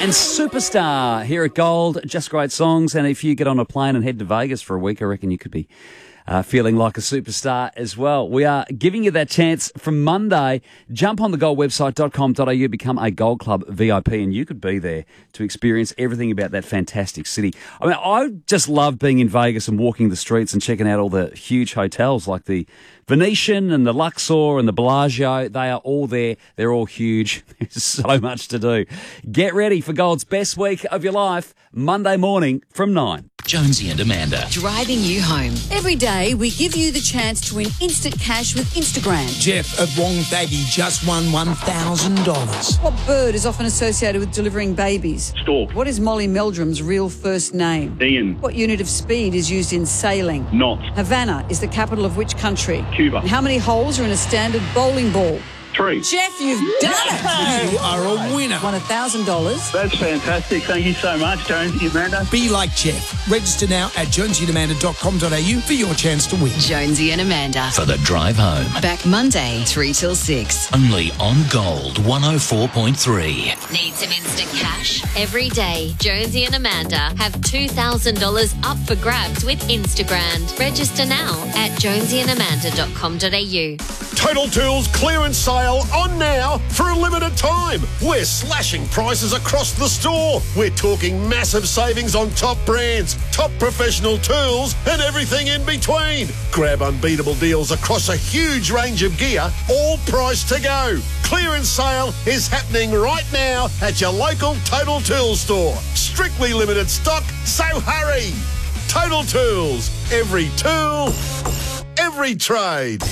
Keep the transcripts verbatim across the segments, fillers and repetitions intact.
And Superstar here at Gold, just great songs. And if you get on a plane and head to Vegas for a week, I reckon you could be uh, feeling like a superstar as well. We are giving you that chance from Monday. Jump on the gold website dot com dot a u, become a Gold Club V I P, and you could be there to experience everything about that fantastic city. I mean, I just love being in Vegas and walking the streets and checking out all the huge hotels like the Venetian and the Luxor and the Bellagio. They are all there. They're all huge. There's so much to do. Get ready for Gold's best week of your life, Monday morning from nine. Jonesy and Amanda. Driving you home. Every day, we give you the chance to win instant cash with Instagram. Jeff of Wonthaggi just won one thousand dollars. What bird is often associated with delivering babies? Stork. What is Molly Meldrum's real first name? Ian. What unit of speed is used in sailing? Knot. Havana is the capital of which country? Cuba. And how many holes are in a standard bowling ball? Three. Jeff, you've done it! You are a winner. Won one thousand dollars. That's fantastic. Thank you so much, Jonesy and Amanda. Be like Jeff. Register now at jonesy and amanda dot com dot a u for your chance to win. Jonesy and Amanda. For the drive home. Back Monday, three till six. Only on Gold one oh four point three. Need some instant cash? Every day, Jonesy and Amanda have two thousand dollars up for grabs with Instagram. Register now at jonesy and amanda dot com dot a u. Total Tools clearance sale on now for a limited time. We're slashing prices across the store. We're talking massive savings on top brands, top professional tools, and everything in between. Grab unbeatable deals across a huge range of gear, all priced to go. Clearance sale is happening right now at your local Total Tools store. Strictly limited stock, so hurry. Total Tools. Every tool, every trade.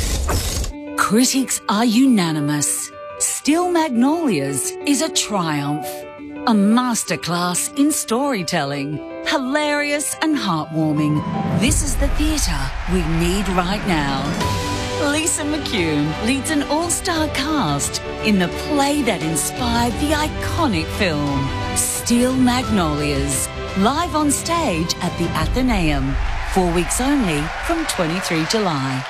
Critics are unanimous. Still Magnolias is a triumph. A masterclass in storytelling. Hilarious and heartwarming. This is the theatre we need right now. Lisa McCune leads an all-star cast in the play that inspired the iconic film, Steel Magnolias. Live on stage at the Athenaeum. Four weeks only from twenty-third of July.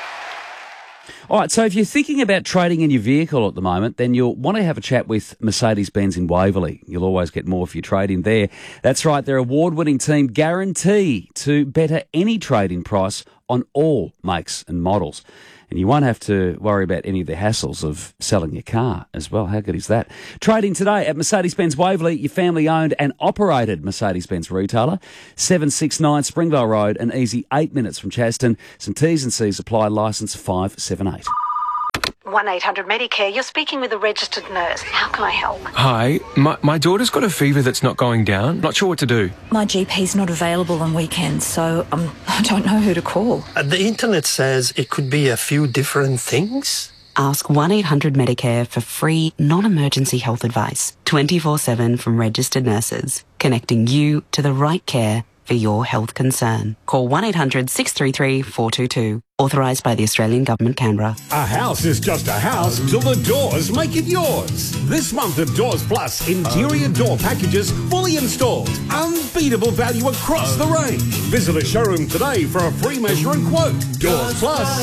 All right, so if you're thinking about trading in your vehicle at the moment, then you'll want to have a chat with Mercedes-Benz in Waverley. You'll always get more if you trade in there. That's right, their award-winning team guarantee to better any trade-in price on all makes and models. And you won't have to worry about any of the hassles of selling your car as well. How good is that? Trading today at Mercedes-Benz Waverley, your family-owned and operated Mercedes-Benz retailer. seven sixty-nine Springvale Road, an easy eight minutes from Chaston. Some T's and C's apply. Licence five seven eight. one eight hundred Medicare, you're speaking with a registered nurse. How can I help? Hi, my, my daughter's got a fever that's not going down. Not sure what to do. My G P's not available on weekends, so um, I don't know who to call. Uh, the internet says it could be a few different things. Ask one eight hundred Medicare for free, non-emergency health advice. twenty-four seven from registered nurses, connecting you to the right care for your health concern. Call one eight hundred six three three four two two. Authorised by the Australian Government, Canberra. A house is just a house till the doors make it yours. This month of Doors Plus, interior door packages fully installed. Unbeatable value across the range. Visit a showroom today for a free measure and quote. Doors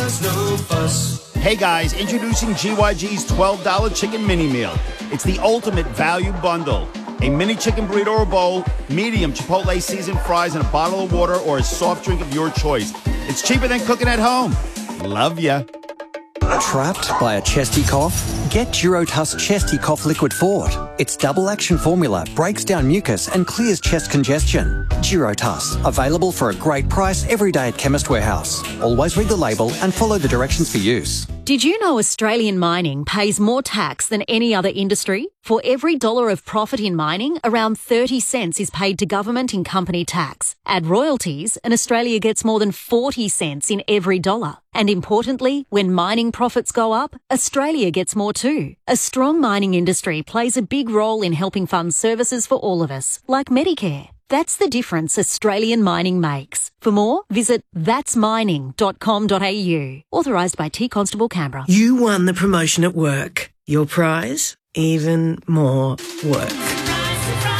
Plus. Hey guys, introducing G Y G's twelve dollar chicken mini meal. It's the ultimate value bundle. A mini chicken burrito or bowl, medium Chipotle seasoned fries, and a bottle of water or a soft drink of your choice. It's cheaper than cooking at home. Love ya. Trapped by a chesty cough? Get Durotuss Chesty Cough Liquid Fort. Its double action formula breaks down mucus and clears chest congestion. Durotuss, available for a great price every day at Chemist Warehouse. Always read the label and follow the directions for use. Did you know Australian mining pays more tax than any other industry? For every dollar of profit in mining, around thirty cents is paid to government in company tax. Add royalties, and Australia gets more than forty cents in every dollar. And importantly, when mining profits go up, Australia gets more too. A strong mining industry plays a big role in helping fund services for all of us, like Medicare. That's the difference Australian mining makes. For more, visit thats mining dot com dot a u. Authorised by T Constable Canberra. You won the promotion at work. Your prize? Even more work.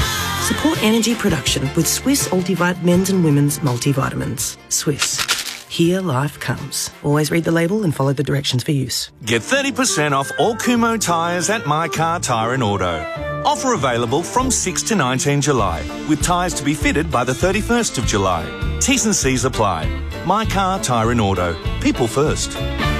Support energy production with Swiss Ultivite men's and women's multivitamins. Swiss. Here life comes. Always read the label and follow the directions for use. Get thirty percent off all Kumho tyres at My Car Tyre and Auto. Offer available from six to nineteen July, with tyres to be fitted by the thirty-first of July. T's and C's apply. My Car Tyre and Auto. People first.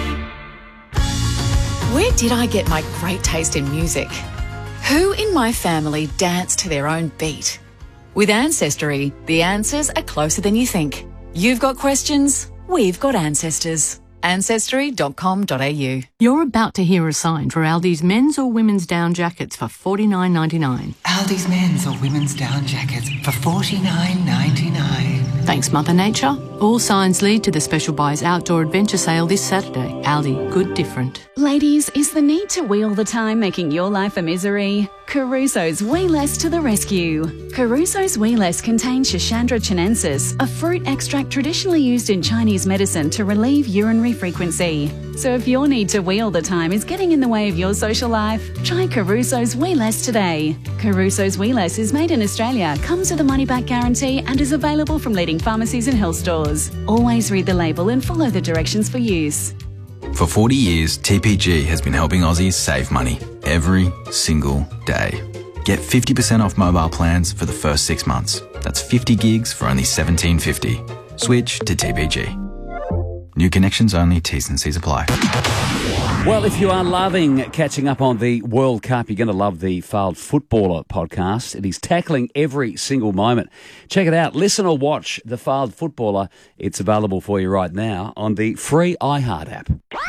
Where did I get my great taste in music? Who in my family danced to their own beat? With Ancestry, the answers are closer than you think. You've got questions, we've got ancestors. ancestry dot com dot a u. You're about to hear a sign for Aldi's men's or women's down jackets for forty-nine ninety-nine. Aldi's men's or women's down jackets for forty-nine ninety-nine. Thanks, Mother Nature. All signs lead to the Special Buys Outdoor Adventure Sale this Saturday. Aldi, good different. Ladies, is the need to wheel the time making your life a misery? Caruso's Wee Less to the rescue. Caruso's Wee Less contains Schisandra chinensis, a fruit extract traditionally used in Chinese medicine to relieve urinary frequency. So if your need to wheel the time is getting in the way of your social life, try Caruso's Wee Less today. Caruso's Wee Less is made in Australia, comes with a money-back guarantee and is available from leading pharmacies and health stores. Always read the label and follow the directions for use. For forty years, T P G has been helping Aussies save money every single day. Get fifty percent off mobile plans for the first six months. That's fifty gigs for only seventeen fifty. Switch to T P G. New connections only, T's and C's apply. Well, if you are loving catching up on the World Cup, you're going to love the Failed Footballer podcast. It is tackling every single moment. Check it out. Listen or watch The Failed Footballer. It's available for you right now on the free iHeart app.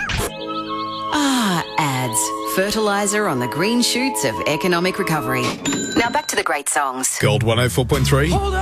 Ah, ads. Fertiliser on the green shoots of economic recovery. Now back to the great songs. Gold one oh four point three.